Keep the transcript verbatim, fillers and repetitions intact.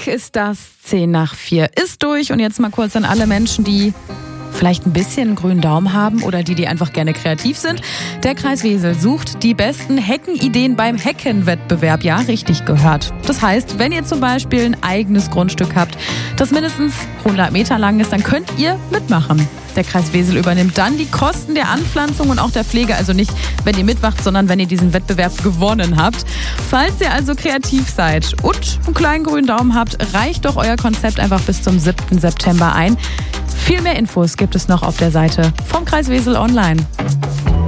Zack ist das zehn nach vier. Ist durch und jetzt mal kurz an alle Menschen, die vielleicht ein bisschen einen grünen Daumen haben oder die, die einfach gerne kreativ sind. Der Kreis Wesel sucht die besten Heckenideen beim Heckenwettbewerb. Ja, richtig gehört. Das heißt, wenn ihr zum Beispiel ein eigenes Grundstück habt, das mindestens hundert Meter lang ist, dann könnt ihr mitmachen. Der Kreis Wesel übernimmt dann die Kosten der Anpflanzung und auch der Pflege. Also nicht, wenn ihr mitmacht, sondern wenn ihr diesen Wettbewerb gewonnen habt. Falls ihr also kreativ seid und einen kleinen grünen Daumen habt, reicht doch euer Konzept einfach bis zum siebten September ein. Viel mehr Infos gibt es noch auf der Seite vom Kreis Wesel online.